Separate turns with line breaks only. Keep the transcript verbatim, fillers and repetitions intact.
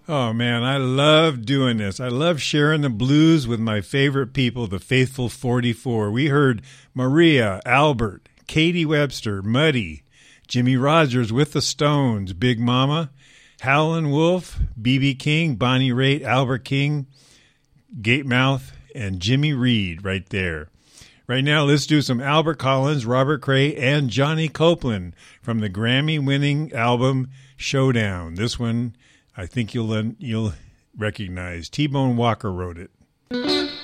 Oh, man, I love doing this. I love sharing the blues with my favorite people, the Faithful forty-four. We heard Maria, Albert, Katie Webster, Muddy, Jimmy Rogers with the Stones, Big Mama, Howlin' Wolf, B B King, Bonnie Raitt, Albert King, Gatemouth, and Jimmy Reed right there. Right now, let's do some Albert Collins, Robert Cray, and Johnny Copeland from the Grammy-winning album Showdown. This one I think you'll you'll recognize. T-Bone Walker wrote it.